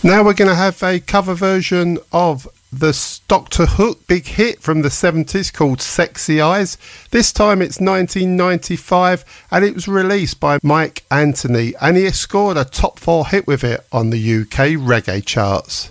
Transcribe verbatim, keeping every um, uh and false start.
Now we're going to have a cover version of the Doctor Hook big hit from the seventies called Sexy Eyes. This time it's nineteen ninety-five and it was released by Mike Anthony, and he scored a top four hit with it on the U K reggae charts.